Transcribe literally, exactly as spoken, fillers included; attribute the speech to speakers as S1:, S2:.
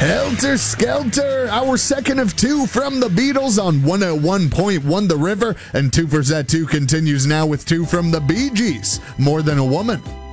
S1: Helter Skelter, our second of two from the Beatles on one oh one point one The River, and Two for Zet two continues now with two from the Bee Gees, More Than a Woman.